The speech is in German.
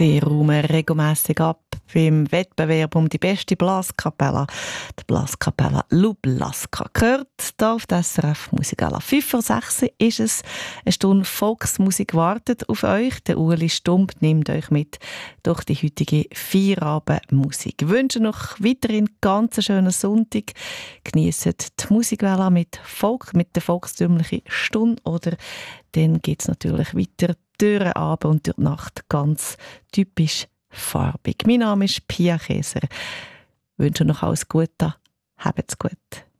Sie räumen regelmässig ab beim Wettbewerb um die beste Blaskapelle. Die Blaskapelle Lublaska gehört hier auf der SRF Musikala. 5:06 ist es. Eine Stunde Volksmusik wartet auf euch. Der Ueli Stump nimmt euch mit durch die heutige Feierabendmusik. Ich wünsche noch weiterhin ganz einen schönen Sonntag. Geniessen die Musikwelle mit der volkstümlichen Stunde. Oder dann geht es natürlich weiter durch den Abend und durch die Nacht ganz typisch farbig. Mein Name ist Pia Käser. Ich wünsche noch alles Gute. Habt's gut.